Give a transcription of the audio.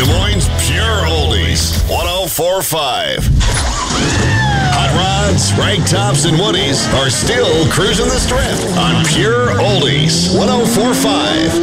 Des Moines Pure Oldies, 104.5. Hot rods, rag tops, and woodies are still cruising the strip on Pure Oldies, 104.5.